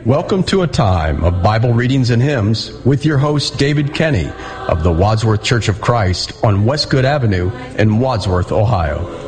Welcome to a time of Bible readings and hymns with your host, David Kenny of the Wadsworth Church of Christ on Westgood Avenue in Wadsworth, Ohio.